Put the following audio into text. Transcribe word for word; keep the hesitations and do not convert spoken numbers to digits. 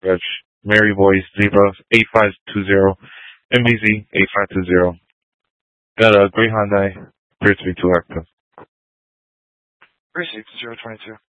Reg, Mary Boys, Zebra, eight five two zero, M B Z, eight five two zero. Got a gray Hyundai, appears to be too active. Received zero twenty two.